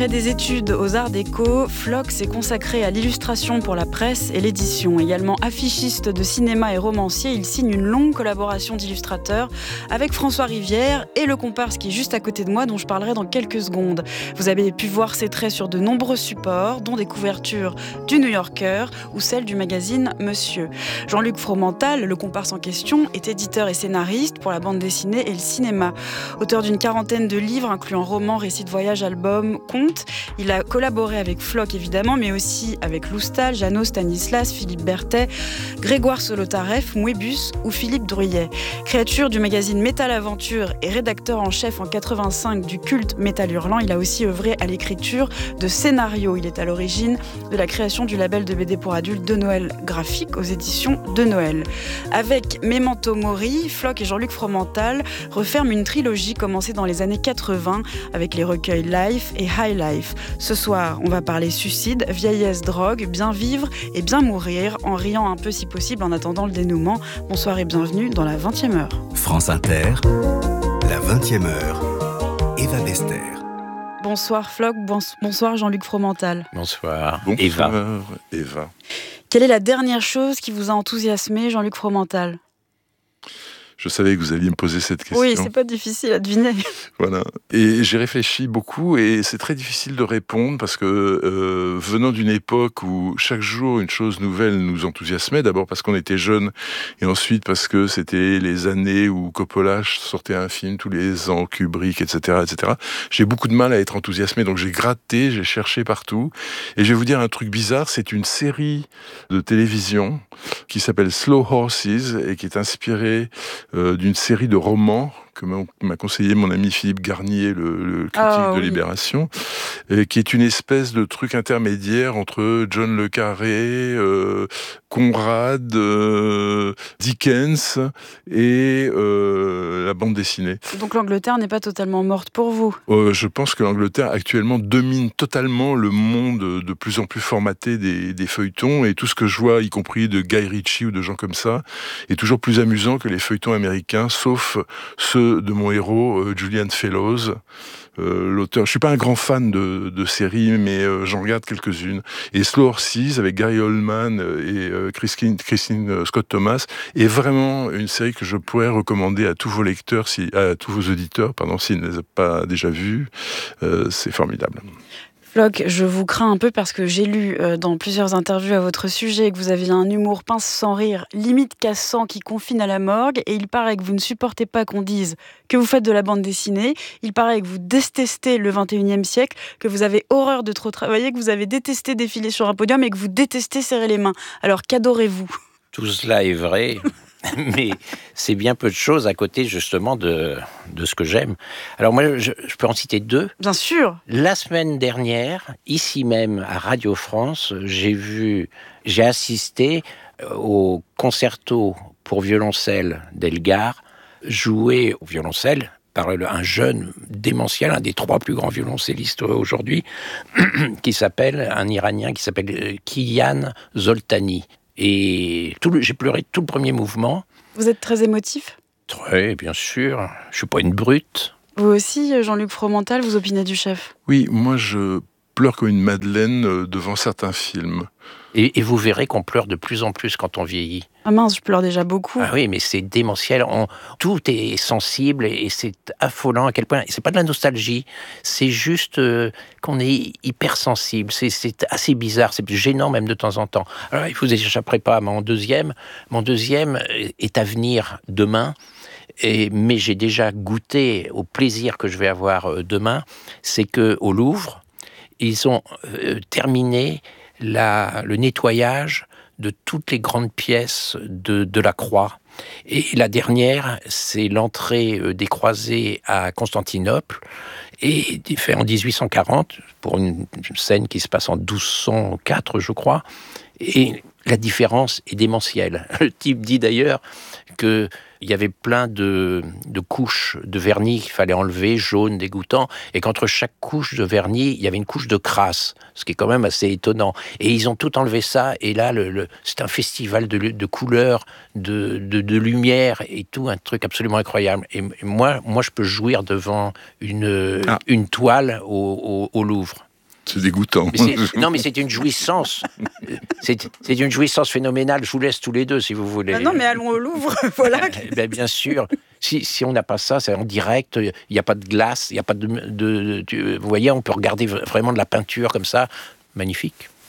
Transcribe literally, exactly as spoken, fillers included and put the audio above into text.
Après des études aux Arts Déco, Floch s'est consacré à l'illustration pour la presse et l'édition. Également affichiste de cinéma et romancier, il signe une longue collaboration d'illustrateurs avec François Rivière et le comparse qui est juste à côté de moi, dont je parlerai dans quelques secondes. Vous avez pu voir ses traits sur de nombreux supports, dont des couvertures du New Yorker ou celles du magazine Monsieur. Jean-Luc Fromental, le comparse en question, est éditeur et scénariste pour la bande dessinée et le cinéma. Auteur d'une quarantaine de livres, incluant romans, récits de voyage, albums, contes. Il a collaboré avec Floch, évidemment, mais aussi avec Loustal, Jeannot Stanislas, Philippe Berthet, Grégoire Solotareff, Mouébus ou Philippe Druyet. Créature du magazine Métal Aventure et rédacteur en chef en quatre-vingt-cinq du culte Métal Hurlant, il a aussi œuvré à l'écriture de scénarios. Il est à l'origine de la création du label de B D pour adultes de Noël graphique aux éditions de Noël. Avec Memento Mori, Floch et Jean-Luc Fromental referment une trilogie commencée dans les années quatre-vingts avec les recueils Life et High Life. Ce soir, on va parler suicide, vieillesse, drogue, bien vivre et bien mourir, en riant un peu si possible en attendant le dénouement. Bonsoir et bienvenue dans la vingtième heure. France Inter, la vingtième heure, Eva Bester. Bonsoir Floch, bonsoir Jean-Luc Fromental. Bonsoir, Bonsoir Eva. Eva. Quelle est la dernière chose qui vous a enthousiasmé, Jean-Luc Fromental ? Je savais que vous alliez me poser cette question. Oui, c'est pas difficile à deviner. Voilà. Et j'ai réfléchi beaucoup et c'est très difficile de répondre parce que euh, venant d'une époque où chaque jour une chose nouvelle nous enthousiasmait, d'abord parce qu'on était jeunes et ensuite parce que c'était les années où Coppola sortait un film tous les ans, Kubrick, et cetera, et cetera. J'ai beaucoup de mal à être enthousiasmé, donc j'ai gratté, j'ai cherché partout. Et je vais vous dire un truc bizarre, c'est une série de télévision qui s'appelle Slow Horses et qui est inspirée Euh, d'une série de romans que m'a conseillé mon ami Philippe Garnier, le, le critique oh, de Libération, oui. Qui est une espèce de truc intermédiaire entre John le Carré, euh, Conrad, euh, Dickens et euh, la bande dessinée. Donc l'Angleterre n'est pas totalement morte pour vous ? euh, Je pense que l'Angleterre actuellement domine totalement le monde de plus en plus formaté des, des feuilletons, et tout ce que je vois, y compris de Guy Ritchie ou de gens comme ça, est toujours plus amusant que les feuilletons américains, sauf ceux de mon héros, euh, Julian Fellowes, euh, l'auteur. Je suis pas un grand fan de, de séries, mais euh, j'en regarde quelques-unes. Et Slow Horses, avec Gary Oldman et euh, Christine, Christine Scott Thomas, est vraiment une série que je pourrais recommander à tous vos lecteurs, si, à tous vos auditeurs, pardon, s'ils ne les ont pas déjà vus. Euh, c'est formidable. Floch, je vous crains un peu parce que j'ai lu euh, dans plusieurs interviews à votre sujet que vous aviez un humour pince sans rire, limite cassant, qui confine à la morgue, et il paraît que vous ne supportez pas qu'on dise que vous faites de la bande dessinée, il paraît que vous détestez le vingt et unième siècle, que vous avez horreur de trop travailler, que vous avez détesté défiler sur un podium et que vous détestez serrer les mains. Alors qu'adorez-vous ? Tout cela est vrai, mais c'est bien peu de choses à côté justement de, de ce que j'aime. Alors moi, je, je peux en citer deux. Bien sûr. La semaine dernière, ici même à Radio France, j'ai vu, j'ai assisté au concerto pour violoncelle d'Elgar, joué au violoncelle par un jeune démentiel, un des trois plus grands violoncellistes aujourd'hui, qui s'appelle, un Iranien qui s'appelle Kiyan Zoltani. Et tout le, j'ai pleuré tout le premier mouvement. Vous êtes très émotif ? Très, bien sûr. Je suis pas une brute. Vous aussi, Jean-Luc Fromental, vous opinez du chef ? Oui, moi je pleure comme une madeleine devant certains films. Et, et vous verrez qu'on pleure de plus en plus quand on vieillit. Ah mince, je pleure déjà beaucoup. Ah oui, mais c'est démentiel. On, tout est sensible et, et c'est affolant à quel point. C'est pas de la nostalgie, c'est juste euh, qu'on est hypersensible. C'est, c'est assez bizarre, c'est gênant même de temps en temps. Alors, il vous échapperez pas à mon deuxième. Mon deuxième est à venir demain. Et, mais j'ai déjà goûté au plaisir que je vais avoir demain. C'est que au Louvre, ils ont euh, terminé la, le nettoyage de toutes les grandes pièces de, de la croix. Et la dernière, c'est l'entrée des croisés à Constantinople, et fait en dix-huit cent quarante, pour une scène qui se passe en douze cent quatre, je crois. Et la différence est démentielle. Le type dit d'ailleurs qu'il y avait plein de, de couches de vernis qu'il fallait enlever, jaunes, dégoûtants, et qu'entre chaque couche de vernis, il y avait une couche de crasse, ce qui est quand même assez étonnant. Et ils ont tout enlevé ça, et là, le, le, c'est un festival de, de couleurs, de, de, de lumière, et tout, un truc absolument incroyable. Et moi, moi je peux jouir devant une, ah. une toile au, au, au Louvre. C'est dégoûtant. Mais c'est, non, mais c'est une jouissance. C'est, c'est une jouissance phénoménale. Je vous laisse tous les deux, si vous voulez. Ah non, mais allons au Louvre, voilà. Ben, bien sûr. Si, si on n'a pas ça, c'est en direct, il n'y a pas de glace, il n'y a pas de, de, de... Vous voyez, on peut regarder vraiment de la peinture comme ça. Magnifique.